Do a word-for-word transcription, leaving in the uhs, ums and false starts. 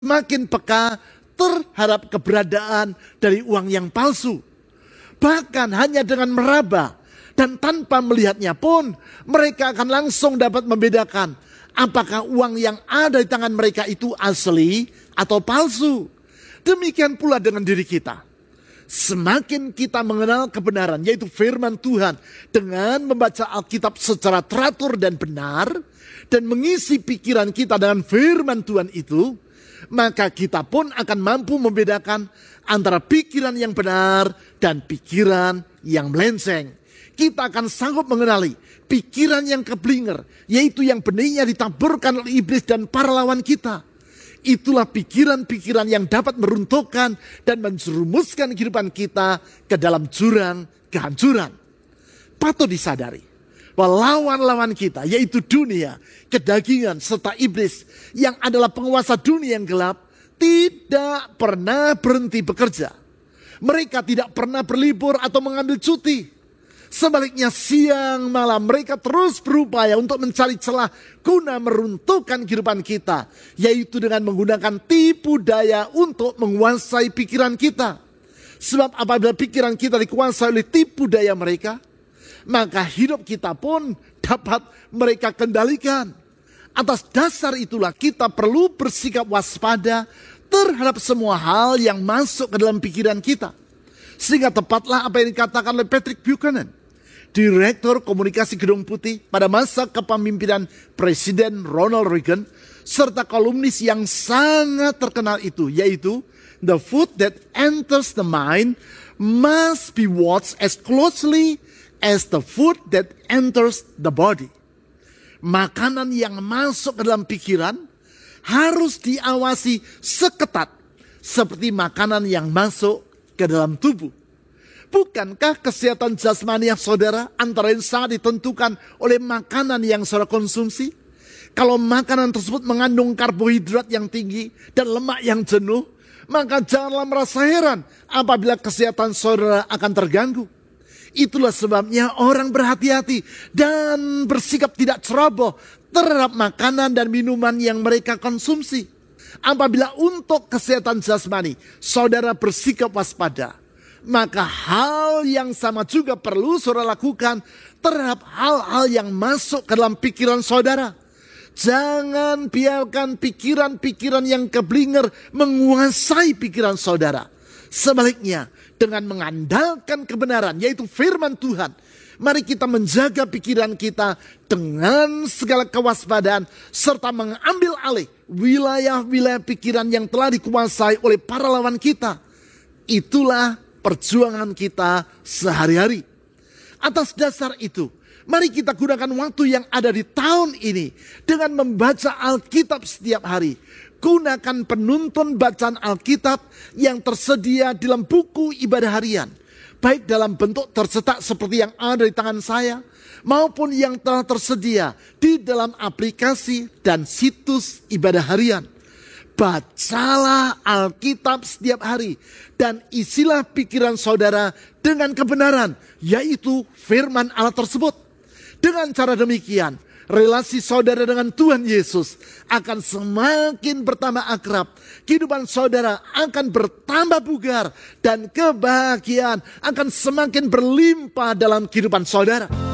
makin peka terhadap keberadaan dari uang yang palsu. Bahkan hanya dengan meraba dan tanpa melihatnya pun mereka akan langsung dapat membedakan apakah uang yang ada di tangan mereka itu asli atau palsu. Demikian pula dengan diri kita. Semakin kita mengenal kebenaran, yaitu firman Tuhan, dengan membaca Alkitab secara teratur dan benar, dan mengisi pikiran kita dengan firman Tuhan itu, maka kita pun akan mampu membedakan antara pikiran yang benar dan pikiran yang melenceng. Kita akan sanggup mengenali pikiran yang keblinger, yaitu yang benihnya ditaburkan oleh iblis dan para lawan kita. Itulah pikiran-pikiran yang dapat meruntuhkan dan menjerumuskan kehidupan kita ke dalam jurang kehancuran. Patut disadari bahwa lawan-lawan kita, yaitu dunia, kedagingan, serta iblis yang adalah penguasa dunia yang gelap, tidak pernah berhenti bekerja. Mereka tidak pernah berlibur atau mengambil cuti. Sebaliknya siang malam mereka terus berupaya untuk mencari celah guna meruntuhkan kehidupan kita. Yaitu dengan menggunakan tipu daya untuk menguasai pikiran kita. Sebab apabila pikiran kita dikuasai oleh tipu daya mereka, maka hidup kita pun dapat mereka kendalikan. Atas dasar itulah kita perlu bersikap waspada terhadap semua hal yang masuk ke dalam pikiran kita. Sehingga tepatlah apa yang dikatakan oleh Patrick Buchanan, Direktur Komunikasi Gedung Putih pada masa kepemimpinan Presiden Ronald Reagan, serta kolumnis yang sangat terkenal itu, yaitu the food that enters the mind must be watched as closely as the food that enters the body. Makanan yang masuk ke dalam pikiran harus diawasi seketat seperti makanan yang masuk ke dalam tubuh. Bukankah kesehatan jasmani yang saudara antara lain sangat ditentukan oleh makanan yang saudara konsumsi? Kalau makanan tersebut mengandung karbohidrat yang tinggi dan lemak yang jenuh, maka janganlah merasa heran apabila kesehatan saudara akan terganggu. Itulah sebabnya orang berhati-hati dan bersikap tidak ceroboh terhadap makanan dan minuman yang mereka konsumsi. Apabila untuk kesehatan jasmani saudara bersikap waspada, maka hal yang sama juga perlu saudara lakukan terhadap hal-hal yang masuk ke dalam pikiran saudara. Jangan biarkan pikiran-pikiran yang keblinger menguasai pikiran saudara. Sebaliknya, dengan mengandalkan kebenaran, yaitu firman Tuhan, mari kita menjaga pikiran kita dengan segala kewaspadaan, serta mengambil alih wilayah-wilayah pikiran yang telah dikuasai oleh para lawan kita. Itulah perjuangan kita sehari-hari. Atas dasar itu, mari kita gunakan waktu yang ada di tahun ini dengan membaca Alkitab setiap hari. Gunakan penuntun bacaan Alkitab yang tersedia di dalam buku ibadah harian, baik dalam bentuk tercetak seperti yang ada di tangan saya, maupun yang telah tersedia di dalam aplikasi dan situs ibadah harian. Bacalah Alkitab setiap hari dan isilah pikiran saudara dengan kebenaran, yaitu firman Allah tersebut. Dengan cara demikian, relasi saudara dengan Tuhan Yesus akan semakin bertambah akrab. Kehidupan saudara akan bertambah bugar dan kebahagiaan akan semakin berlimpah dalam kehidupan saudara.